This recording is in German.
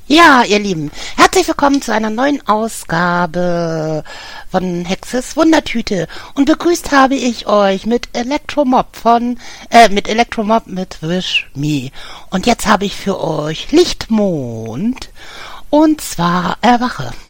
Ja, ihr Lieben, herzlich willkommen zu einer neuen Ausgabe von Hexes Wundertüte. Und begrüßt habe ich euch mit Elektromob mit Wish Me. Und jetzt habe ich für euch Lichtmond und zwar Erwache.